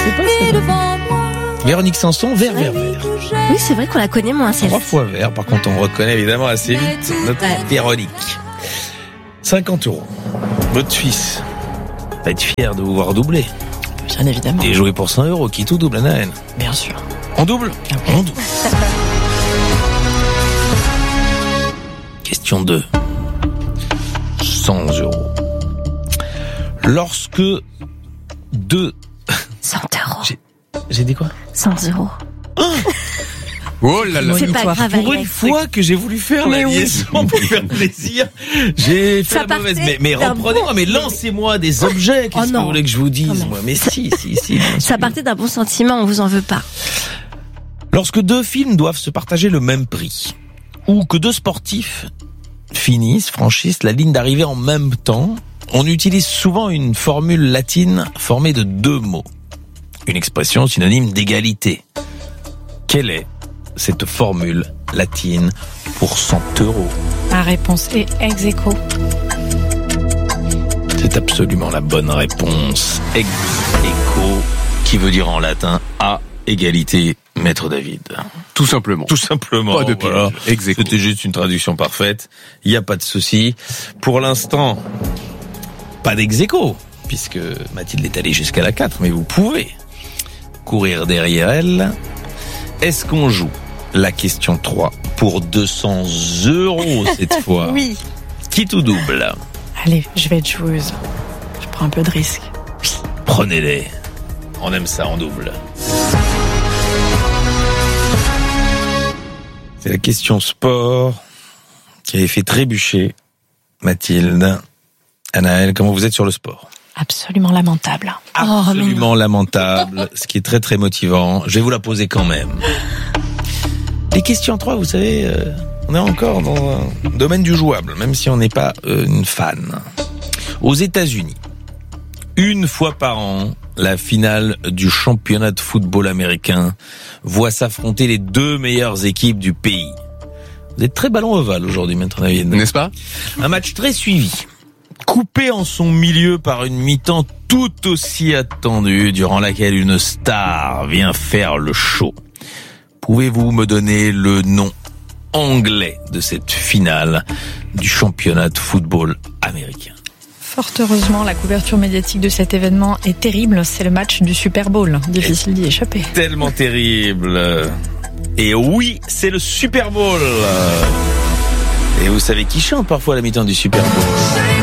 connaissez pas ça? Véronique Sanson, Vert. Oui, c'est vrai qu'on la connaît moins, celle-ci. 3 fois Vert, par contre on reconnaît évidemment assez vite notre Véronique. 50 €. Votre fils va être fier de vous voir doubler. Bien évidemment. Et jouer pour 100 €, qui tout double, Anaël. Bien sûr. On double. Okay. On double. Question 2. 100 €. Lorsque 100 €. J'ai dit quoi? 100 €. Oh là là. C'est pas grave. Pour une fois que j'ai voulu faire la liaison pour faire plaisir, j'ai fait la mauvaise. Mais reprenez-moi, mais lancez-moi des objets. Qu'est-ce que vous voulez que je vous dise, moi? Mais si. Ça partait d'un bon sentiment, on vous en veut pas. Lorsque 2 films doivent se partager le même prix, ou que 2 sportifs franchissent la ligne d'arrivée en même temps, on utilise souvent une formule latine formée de 2 mots. Une expression synonyme d'égalité. Quelle est cette formule latine pour 100 €? La réponse est ex aequo. C'est absolument la bonne réponse. Ex aequo, qui veut dire en latin à égalité, Maître David. Tout simplement. Pas de pire. Voilà. Ex aequo. C'était juste une traduction parfaite. Il n'y a pas de souci. Pour l'instant, pas d'ex aequo, puisque Mathilde est allée jusqu'à la 4, mais vous pouvez courir derrière elle. Est-ce qu'on joue la question 3 pour 200 € cette fois? Oui. Qui tout double? Allez, je vais être joueuse. Je prends un peu de risque. Oui. Prenez-les. On aime ça en double. C'est la question sport qui avait fait trébucher Mathilde. Anaël, comment vous êtes sur le sport? Absolument lamentable. Absolument lamentable, ce qui est très très motivant. Je vais vous la poser quand même. Les questions 3, vous savez, on est encore dans un domaine du jouable, même si on n'est pas une fan. Aux États-Unis, 1 fois par an, la finale du championnat de football américain voit s'affronter les 2 meilleures équipes du pays. Vous êtes très ballon ovale aujourd'hui, Maître David. N'est-ce pas? Un match très suivi, coupé en son milieu par une mi-temps tout aussi attendue, durant laquelle une star vient faire le show. Pouvez-vous me donner le nom anglais de cette finale du championnat de football américain? Fort heureusement, la couverture médiatique de cet événement est terrible. C'est le match du Super Bowl. Difficile d'y échapper. Tellement terrible. Et oui, c'est le Super Bowl. Et vous savez qui chante parfois à la mi-temps du Super Bowl?